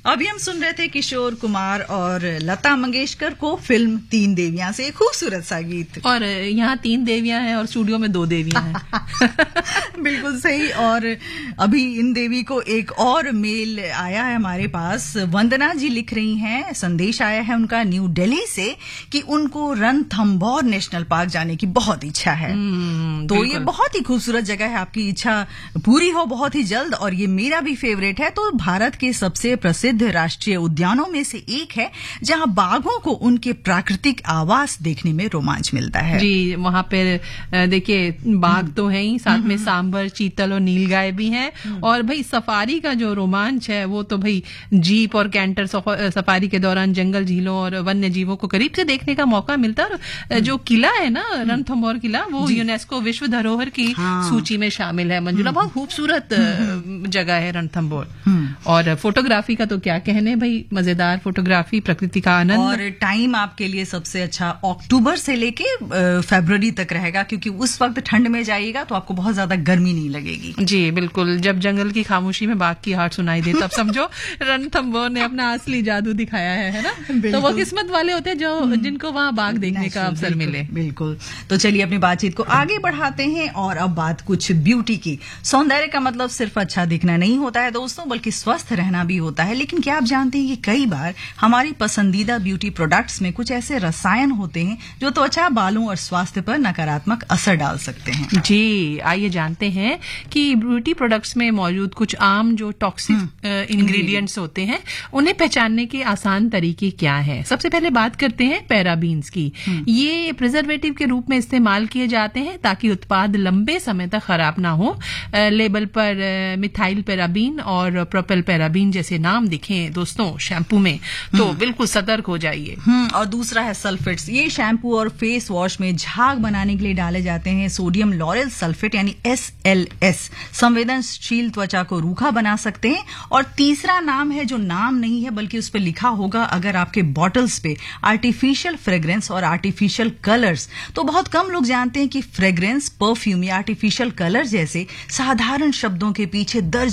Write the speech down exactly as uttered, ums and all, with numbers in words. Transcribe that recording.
अभी हम सुन रहे थे किशोर कुमार और लता मंगेशकर को फिल्म तीन देवियां से खूबसूरत सा गीत। और यहाँ तीन देवियां हैं और स्टूडियो में दो देवियां हैं। बिल्कुल सही। और अभी इन देवी को एक और मेल आया है हमारे पास। वंदना जी लिख रही हैं, संदेश आया है उनका न्यू दिल्ली से कि उनको रणथंभौर नेशनल पार्क जाने की बहुत इच्छा है। तो ये बहुत ही खूबसूरत जगह है, आपकी इच्छा पूरी हो बहुत ही जल्द। और ये मेरा भी फेवरेट है। तो भारत के सबसे प्रसिद्ध राष्ट्रीय उद्यानों में से एक है जहां बाघों को उनके प्राकृतिक आवास देखने में रोमांच मिलता है। जी, वहां पे देखिए बाघ तो है ही, साथ में सांबर, चीतल और नीलगाय भी हैं। और भाई सफारी का जो रोमांच है वो तो भाई जीप और कैंटर सफारी के दौरान जंगल, झीलों और वन्य जीवों को करीब से देखने का मौका मिलता है। और जो किला है ना रणथंभौर किला, वो यूनेस्को विश्व धरोहर की हाँ। सूची में शामिल है। मंजुला, बहुत खूबसूरत जगह है रणथंभौर। और फोटोग्राफी का तो क्या कहने भाई, मजेदार फोटोग्राफी, प्रकृति का आनंद। और टाइम आपके लिए सबसे अच्छा अक्टूबर से लेके फरवरी तक रहेगा, क्योंकि उस वक्त ठंड में जाइएगा तो आपको बहुत ज्यादा गर्मी नहीं लगेगी। जी बिल्कुल, जब जंगल की खामोशी में बाघ की हार्ट सुनाई दे तब समझो रणथंभौर ने अपना असली जादू दिखाया है, है ना। तो वो किस्मत वाले होते हैं जो जिनको वहाँ बाघ देखने का अवसर मिले। बिल्कुल। तो चलिए अपनी बातचीत को आगे बढ़ाते हैं और अब बात कुछ ब्यूटी की। सौंदर्य का मतलब सिर्फ अच्छा दिखना नहीं होता है दोस्तों, बल्कि स्वस्थ रहना भी होता है। लेकिन क्या आप जानते हैं कि कई बार हमारी पसंदीदा ब्यूटी प्रोडक्ट्स में कुछ ऐसे रसायन होते हैं जो त्वचा, बालों और स्वास्थ्य पर नकारात्मक असर डाल सकते हैं। जी, आइए जानते हैं कि ब्यूटी प्रोडक्ट्स में मौजूद कुछ आम जो टॉक्सिक इंग्रेडिएंट्स होते हैं उन्हें पहचानने के आसान तरीके क्या हैं। सबसे पहले बात करते हैं पैराबीन्स की। ये प्रिजर्वेटिव के रूप में इस्तेमाल किए जाते हैं ताकि उत्पाद लंबे समय तक खराब ना हो। लेबल पर मिथाइल पैराबीन और प्रोपेल पैराबीन जैसे नाम दिखें दोस्तों शैम्पू में तो बिल्कुल सतर्क हो जाइए। और दूसरा है सल्फेट्स। ये शैम्पू और फेस वॉश में झाग बनाने के लिए डाले जाते हैं। सोडियम लॉरेल सल्फेट यानी एस एल एस संवेदनशील त्वचा को रूखा बना सकते हैं। और तीसरा नाम है जो नाम नहीं है बल्कि उस पर लिखा होगा अगर आपके बॉटल्स पे, आर्टिफिशियल फ्रेग्रेंस और आर्टिफिशियल कलर्स। तो बहुत कम लोग जानते हैं कि फ्रेग्रेंस, परफ्यूम या आर्टिफिशियल कलर जैसे साधारण शब्दों के पीछे दर्ज